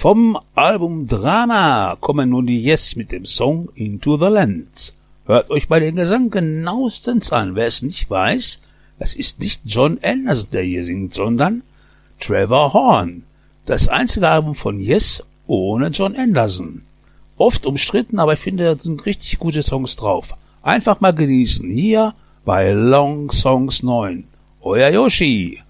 Vom Album Drama kommen nun die Yes mit dem Song Into the Land. Hört euch bei den Gesang genauestens an. Wer es nicht weiß, das ist nicht Jon Anderson, der hier singt, sondern Trevor Horn. Das einzige Album von Yes ohne Jon Anderson. Oft umstritten, aber ich finde, da sind richtig gute Songs drauf. Einfach mal genießen. Hier bei Long Songs 9. Euer Yoshi.